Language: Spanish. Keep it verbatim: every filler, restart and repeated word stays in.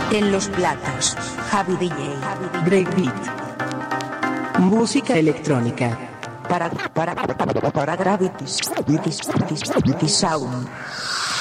En los platos, Javi D J. Breakbeat. Música electrónica. Para, para, para, para Gravity, Gravity Sound.